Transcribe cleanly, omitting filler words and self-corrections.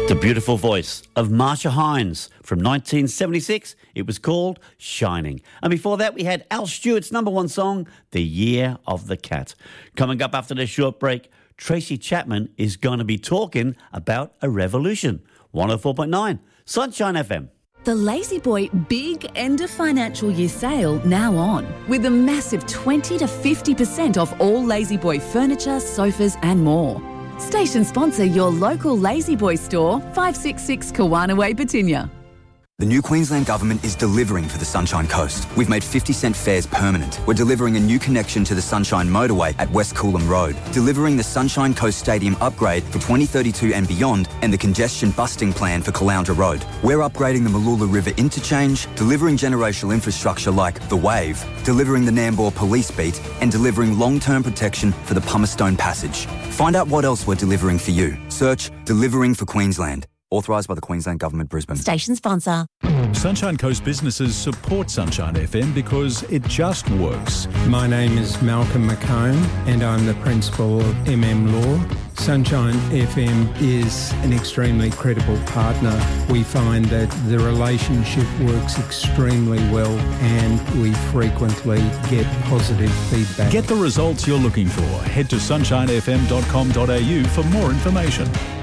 The beautiful voice of Marsha Hines from 1976. It was called Shining. And before that, we had Al Stewart's number one song, The Year of the Cat. Coming up after this short break, Tracy Chapman is going to be talking about a revolution. 104.9 Sunshine FM. The La-Z-Boy Big End of Financial Year sale now on, with a massive 20 to 50% off all La-Z-Boy furniture, sofas and more. Station sponsor your local La-Z-Boy store, 566 Kawana Way, Batinia. The new Queensland Government is delivering for the Sunshine Coast. We've made 50-cent fares permanent. We're delivering a new connection to the Sunshine Motorway at West Coolum Road, delivering the Sunshine Coast Stadium upgrade for 2032 and beyond, and the congestion busting plan for Caloundra Road. We're upgrading the Mooloola River interchange, delivering generational infrastructure like the Wave, delivering the Nambour Police Beat, and delivering long-term protection for the Pumicestone Passage. Find out what else we're delivering for you. Search Delivering for Queensland. Authorised by the Queensland Government, Brisbane. Station sponsor. Sunshine Coast businesses support Sunshine FM because it just works. My name is Malcolm McComb and I'm the principal of Law. Sunshine FM is an extremely credible partner. We find that the relationship works extremely well and we frequently get positive feedback. Get the results you're looking for. Head to sunshinefm.com.au for more information.